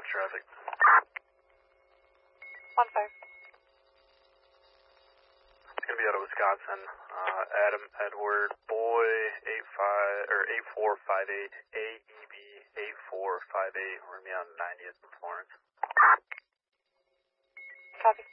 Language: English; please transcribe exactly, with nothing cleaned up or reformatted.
watch traffic. One five. It's gonna be out of Wisconsin. Uh, Adam Edward Boy eight five or eight four five eight A E B eight four five eight. We're gonna be on ninetieth in Florence. Copy.